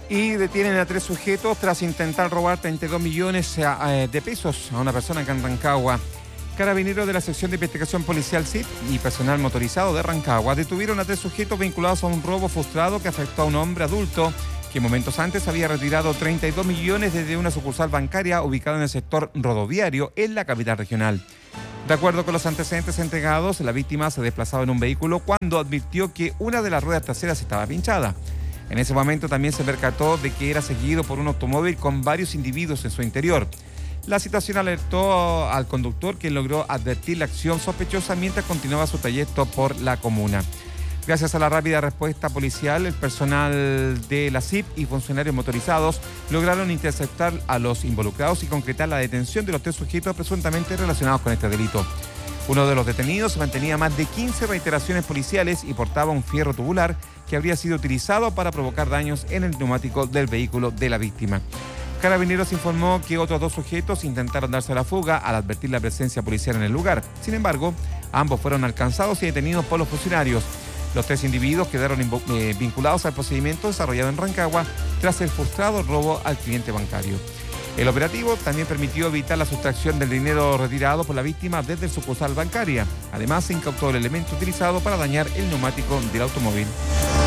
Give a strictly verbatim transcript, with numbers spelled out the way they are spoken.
Y detienen a tres sujetos tras intentar robar treinta y dos millones de pesos a una persona que en Rancagua. Carabineros de la sección de investigación policial S I P y personal motorizado de Rancagua detuvieron a tres sujetos vinculados a un robo frustrado que afectó a un hombre adulto que momentos antes había retirado treinta y dos millones desde una sucursal bancaria ubicada en el sector rodoviario en la capital regional. De acuerdo con los antecedentes entregados, la víctima se desplazaba en un vehículo cuando advirtió que una de las ruedas traseras estaba pinchada. En ese momento también se percató de que era seguido por un automóvil con varios individuos en su interior. La situación alertó al conductor, quien logró advertir la acción sospechosa mientras continuaba su trayecto por la comuna. Gracias a la rápida respuesta policial, el personal de la S I P y funcionarios motorizados lograron interceptar a los involucrados y concretar la detención de los tres sujetos presuntamente relacionados con este delito. Uno de los detenidos mantenía más de quince reiteraciones policiales y portaba un fierro tubular que habría sido utilizado para provocar daños en el neumático del vehículo de la víctima. Carabineros informó que otros dos sujetos intentaron darse a la fuga al advertir la presencia policial en el lugar. Sin embargo, ambos fueron alcanzados y detenidos por los funcionarios. Los tres individuos quedaron eh, vinculados al procedimiento desarrollado en Rancagua tras el frustrado robo al cliente bancario. El operativo también permitió evitar la sustracción del dinero retirado por la víctima desde el sucursal bancaria. Además, se incautó el elemento utilizado para dañar el neumático del automóvil.